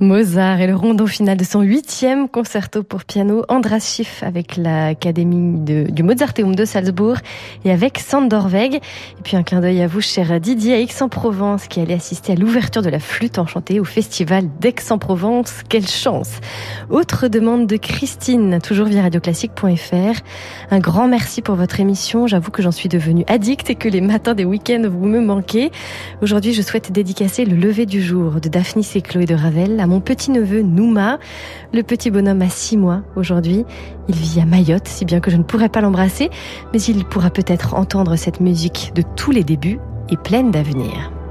Mozart et le rondon final de son 8e concerto pour piano, Andras Schiff avec l'Académie du Mozarteum de Salzbourg et avec Sandorweg. Et puis un clin d'œil à vous, cher Didier, à Aix-en-Provence, qui allait assister à l'ouverture de la flûte enchantée au festival d'Aix-en-Provence. Quelle chance! Autre demande de Christine, toujours via radioclassique.fr. Un grand merci pour votre émission. J'avoue que j'en suis devenue addict et que les matins des week-ends vous me manquez. Aujourd'hui, je souhaite dédicacer le lever du jour de Daphnis et Chloé de Ravel à mon petit-neveu Nouma. Le petit bonhomme a 6 mois aujourd'hui. Il vit à Mayotte, si bien que je ne pourrai pas l'embrasser, mais il pourra peut-être entendre cette musique de tous les débuts et pleine d'avenir.